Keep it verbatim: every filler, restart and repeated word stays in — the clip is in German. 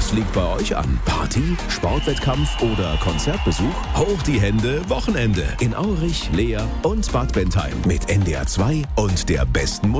Was liegt bei euch an? Party, Sportwettkampf oder Konzertbesuch? Hoch die Hände, Wochenende in Aurich, Leer und Bad Bentheim mit N D R zwei und der besten Musik.